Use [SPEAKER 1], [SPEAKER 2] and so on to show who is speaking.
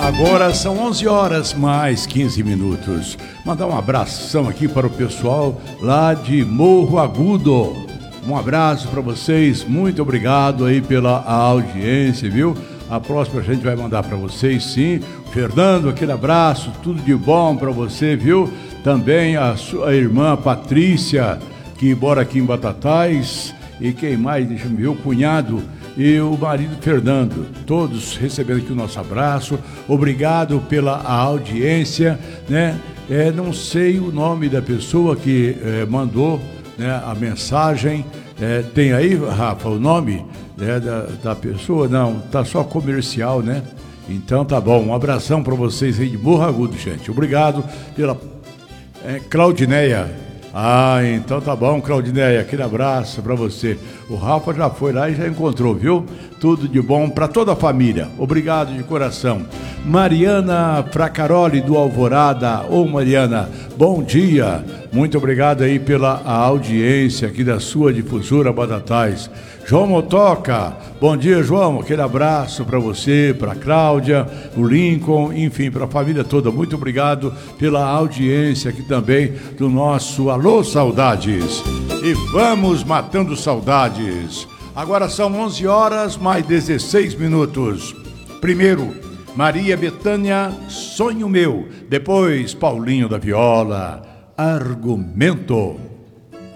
[SPEAKER 1] Agora são 11 horas mais 15 minutos. Mandar um abração aqui para o pessoal lá de Morro Agudo. Um abraço para vocês, muito obrigado aí pela audiência, viu? A próxima a gente vai mandar para vocês, sim. Fernando, aquele abraço, tudo de bom para você, viu? Também a sua irmã Patrícia, que mora aqui em Batatais. E quem mais? Deixa eu ver, o cunhado e o marido Fernando, todos recebendo aqui o nosso abraço. Obrigado pela audiência, né? Não sei o nome da pessoa que mandou, né, a mensagem. Tem aí, Rafa, o nome da pessoa? Não, tá só comercial, né? Então tá bom, um abração para vocês aí de Morro Agudo, gente. Obrigado pela Claudineia. Então tá bom, Claudineia, aquele abraço pra você. O Rafa já foi lá e já encontrou, viu? Tudo de bom pra toda a família. Obrigado de coração. Mariana Fracaroli do Alvorada. Ô Mariana, bom dia. Muito obrigado aí pela audiência aqui da sua difusora Batatais. João Motoca, bom dia, João, aquele abraço para você, para Cláudia, o Lincoln, enfim, para a família toda. Muito obrigado pela audiência aqui também do nosso Alô Saudades. E vamos matando saudades. Agora são 11 horas mais 16 minutos. Primeiro, Maria Bethânia, Sonho Meu. Depois, Paulinho da Viola, Argumento.